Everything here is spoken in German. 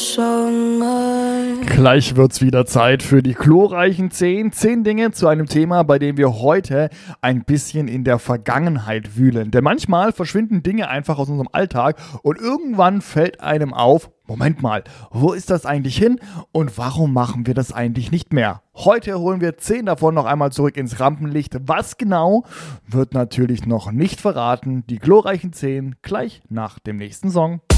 Gleich wird's wieder Zeit für die glorreichen 10 Dinge zu einem Thema, bei dem wir heute ein bisschen in der Vergangenheit wühlen. Denn manchmal verschwinden Dinge einfach aus unserem Alltag und irgendwann fällt einem auf, Moment mal, wo ist das eigentlich hin und warum machen wir das eigentlich nicht mehr? Heute holen wir 10 davon noch einmal zurück ins Rampenlicht. Was genau, wird natürlich noch nicht verraten. Die glorreichen 10 gleich nach dem nächsten Song.